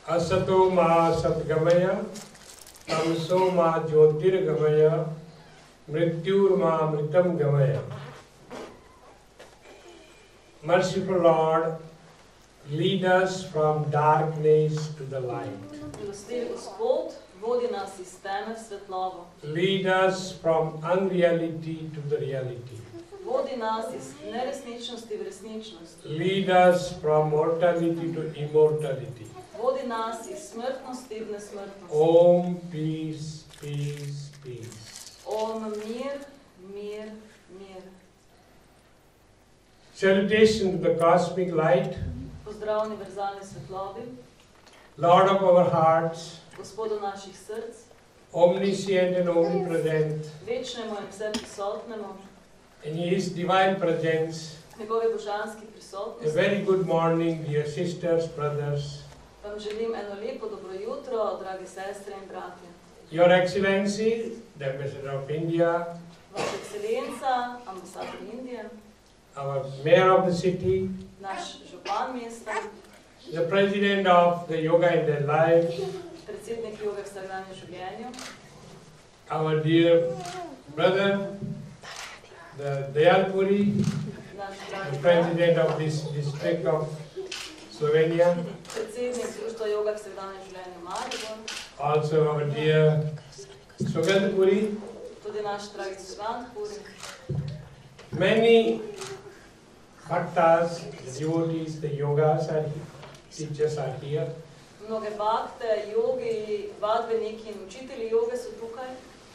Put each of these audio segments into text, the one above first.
Asato ma satgamaya, tamso ma jyotirgamaya, mrityur ma mritam gamaya. Merciful Lord, lead us from darkness to the light. Milostivi Gospod, vodi nas iz teme v svetlobo. Lead us from unreality to the reality. Vodi nas iz neresničnosti v resničnost. Lead us from mortality to immortality. Vodi nas iz smrtnosti v nesmrtnost. Om, peace, peace, peace. Om, mir, mir, mir. Salutation to the cosmic light, Pozdrav univerzalni svetlobi, Lord of our hearts, Gospodu naših src, omniscient and omnipresent, večnemu in vse prisotnemu, in His divine presence. njegove božanski A prisotnosti. very good morning, dear sisters, brothers. Vam želim eno lepo dobro jutro, drage sestre in bratje. Your Excellency, the Ambassador of India, Vaša ekscelenca, ambasador Indije, our Mayor of the city, naš župan mesta, the President of the Yoga in Their Lives, predsednik joge v vsakdanjem življenju, our dear brother, the Dayalpuri, naš the dragi brat, President of this district of Slovenia, predsednik Društva joga v vsakdanjem življenju Maribor, also our dear Sugandhpuri. tudi naš dragi Sugandhpuri. Many bhaktas, the devotees, the yogas are teachers are here. Mnoge bhakte, jogi, vadbeniki in učitelji joge so tukaj.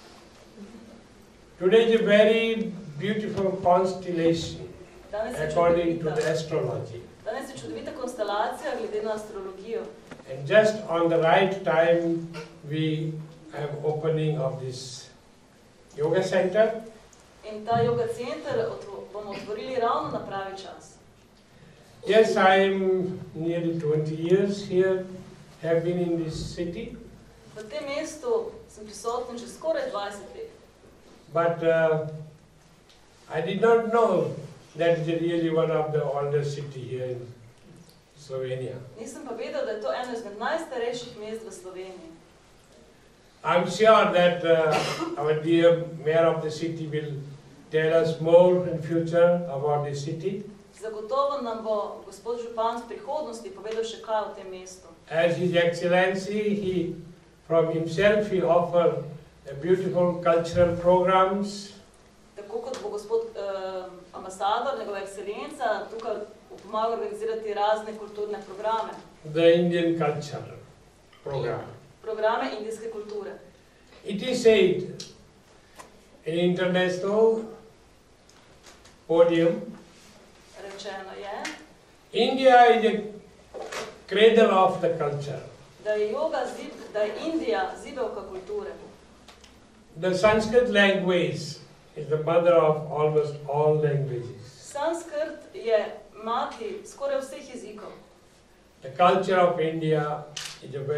Today is a very beautiful constellation Danes je according to the čudovita, astrology. danes je čudovita konstelacija glede na astrologijo. And just on the right time we have opening of this yoga center. In ta joga center bomo otvorili ravno na pravi čas. Yes, I am nearly 20 years here, have been in this city, V tem mestu sem prisoten že skoraj 20 let. but I did not know that it is really one of the oldest city here in Slovenia. Nisem pa vedel, da je to eno izmed najstarejših mest v Sloveniji. I'm sure that our dear mayor of the city will tell us more in future about the city. Zagotovo nam bo gospod župan v prihodnosti povedal še kaj o tem mestu. As His Excellency, he from himself he offer a beautiful cultural programs. Tako kot bo gospod ambasador, njegova ekscelenca, tukaj pomaga organizirati razne kulturne programe. The Indian culture program. Programe indijske kulture. It is said in international podium, Rečeno je, India is a cradle of the culture. da je joga, da je Indija zibelka kulture. The Sanskrit language is the mother of almost all languages. Sanskrt je mati skoraj vseh jezikov. The culture of India is a very